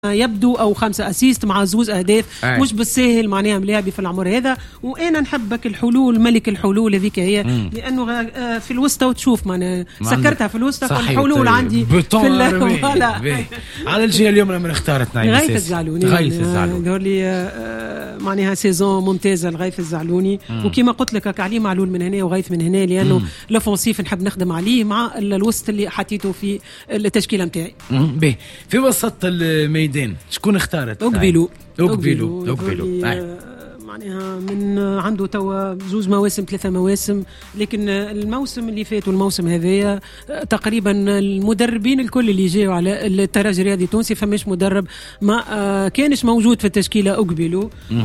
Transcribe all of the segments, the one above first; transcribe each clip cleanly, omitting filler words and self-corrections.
يبدو او 5 اسيست مع زوز اهداف مش بالسهل معناها ملاعبي في العمر هذا. وانا نحبك الحلول ملك الحلول هذيك هي لانه في الوسطى وتشوف معناها سكرتها في الوسطى الحلول عندي في على الجهه اليوم لما اختارت نعيم غيث الزعلوني دور لي معناها سيزون ممتازه لغيث الزعلوني وكما قلت لك علي معلول من هنا وغيث من هنا لانه لافونسيف نحب نخدم عليه مع الوسط اللي حطيته في التشكيله نتاعي. في وسط الميدان شكون اختارت؟ أقبلوا معناها من عنده توا 2 مواسم 3 مواسم، لكن الموسم اللي فات والموسم هذايا تقريبا المدربين الكل اللي جاوا على الترجي الرياضي التونسي فماش مدرب ما كانش موجود في التشكيله أقبلوا.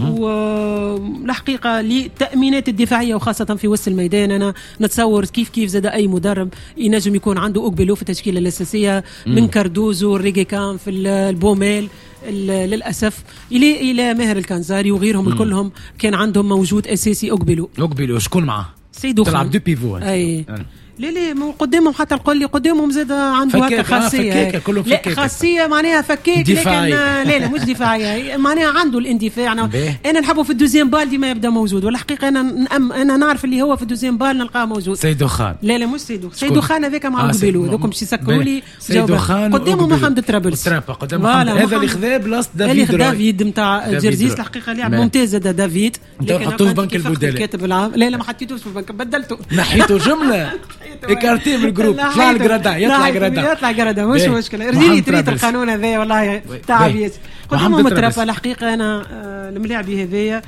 والحقيقه للتأمينات الدفاعيه وخاصه في وسط الميدان انا نتصور كيف زاد اي مدرب ينجم يكون عنده أقبلوا في التشكيله الاساسيه من كاردوزو ريجي كان في البوميل للأسف إلى ماهر الكنزاري وغيرهم الكلهم كان عندهم موجود أساسي أقبلوا شكون معه؟ سيدو خان تلعب دو بيفو ليه قدامهم حتى القول لي قدامهم زاد عنده هكا خاصيه لا خاصيه معناها فكيك دفاعي. لكن لا مش دفاعيه معناها عنده الاندفاع. انا نحبه في الدوزيام بال ديما يبدا موجود والحقيقه انا نعرف اللي هو في الدوزيام بال نلقاه موجود. سيدو خان لا مش سيدو خان هذاك مع قبيلو هذوكم باش يسكروا لي سيدو خان قدامهم محمد ترابلس هذا اللي خذا بلاصه دافيد نتاع جرزيس الحقيقه لاعب ممتاز هذا دافيد لكن حطوه في بنك البدلاء كاتب العام لا ما حطيتوش في البنك بدلته نحيته جمله ايكارتي من الجروب يطلع الجرادا مش مشكله ارجيني تريد القانون هذا والله تعبيت قدامهم مترفه الحقيقه انا الملاعبي هذايا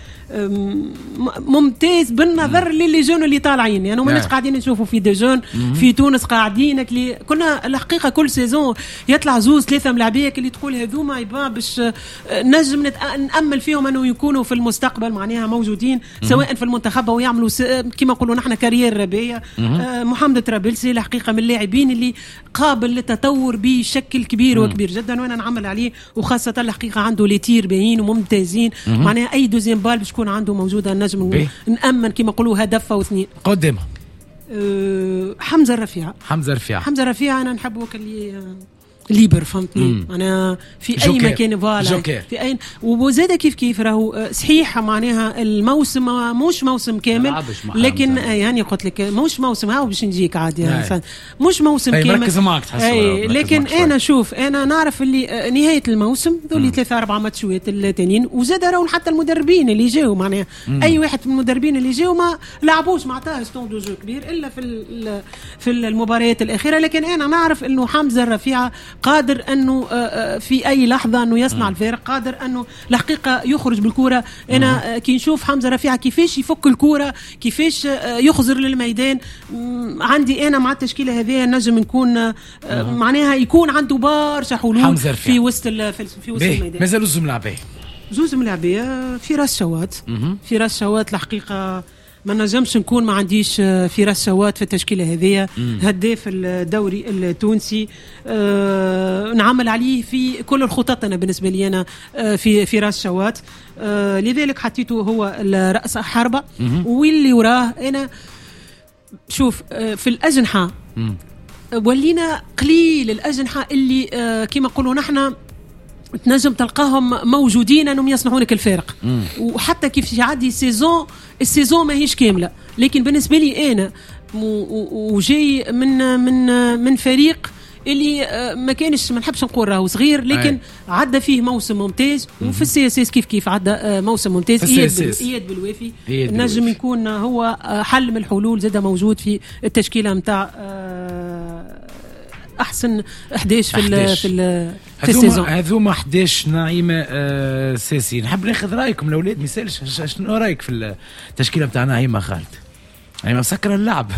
ممتاز بالنظر للي جون اللي طالعين يعني ماناش قاعدين نشوفوا في دي جون في تونس قاعدين كنا الحقيقه كل سيزون يطلع 2-3 ملاعبيك اللي تقول هذوما يبقى باش نجم نامل فيهم انه يكونوا في المستقبل معناها موجودين سواء في المنتخب او يعملوا كما نقولوا نحن كارير ربايه. محمد ترابلسي الحقيقه من اللاعبين اللي قابل للتطور بشكل كبير وكبير جدا وانا نعمل عليه وخاصه الحقيقه عنده ليتير باهين وممتازين معناها اي دوزيام بال باش تكون عنده موجوده نجم نامن كما نقولوا هدف او 2 قدامه. حمزه الرفيع انا نحبه كلي ليبر فهمتني انا في اي مكان فوالا في اي وزاد كيف راهو صحيح معناها الموسم مش موسم كامل لكن يعني قلت لك مش موسم هاو باش نجيك عادي مش موسم كامل مركز معك لكن انا شوف انا نعرف اللي نهايه الموسم ذولي 3-4 ماتشات الثانيين وزاد راهو حتى المدربين اللي جاوا معناها اي واحد من المدربين اللي جاوا ما لعبوش معناتها ستون دو جو كبير الا في المباريات الاخيره لكن انا نعرف انه حمزه الرفيع قادر أنه في أي لحظة أنه يصنع الفارق قادر أنه الحقيقة يخرج بالكرة. أنا كي نشوف حمزة رفيعة كيفاش يفك الكرة كيفاش يخزر للميدان عندي أنا مع التشكيلة هذه نجم نكون معناها يكون عنده برشا حلول في وسط الميدان. مازالوا زوز ملاعبية في راس شوات الحقيقة ما نجمش نكون ما عنديش في راس شوات في التشكيله هذه هداف الدوري التونسي نعمل عليه في كل الخطط انا بالنسبه لي انا في راس شوات لذلك حطيته هو راس حربه واللي وراه انا شوف في الاجنحه ولينا قليل الاجنحه اللي كما نقولوا نحن تنجم تلقاهم موجودين انهم يصنعوا لك الفارق وحتى كيف يعدي السيزون ماهيش كامله لكن بالنسبه لي انا وجاي من فريق اللي ما كانش ما نحبش نقول راهو صغير لكن عدى فيه موسم ممتاز وفي السي اس اس كيف عدى موسم ممتاز اياد بالوافي نجم يكون هو حل من الحلول زاد موجود في التشكيله نتاع احسن 11 في السيزون هذوما 11 نعيمه ساسي. نحب ناخذ رايكم الاولاد ما يسالش شنو رايك في التشكيله نتاع نعيمه خالد يعني مسكر اللعب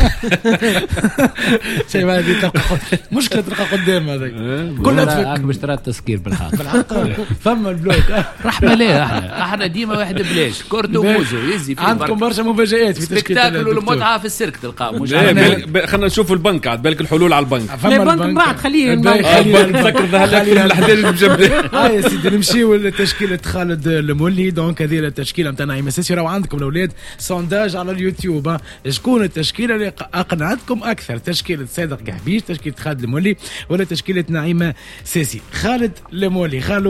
شيء ما هذه تلقى مشكله تلقى قدام هذاك كلها تفك باش ترى التسكير بالحق ثم البلوك رحمه ليه احنا ديما واحد بلاش كورتو موزو يزي في عندكم برشا مفاجآت في سبيكتاكل والمتعه في السيرك تلقاه مش خلينا نشوفوا البنك عاد بالك الحلول على البنك البنك بعد خليه نذكر ذهلك في الحديث بجنبه يا سيدي نمشيو لتشكيله خالد المولي دونك هذه التشكيله نتاع نعيمه ساسي راهو عندكم الاولاد سونداج على اليوتيوب نشوفها شكون التشكيله اللي اقنعتكم اكثر، تشكيله صادق قحبيش، تشكيله خالد المولي، ولا تشكيله نعيمه ساسي. خالد المولي،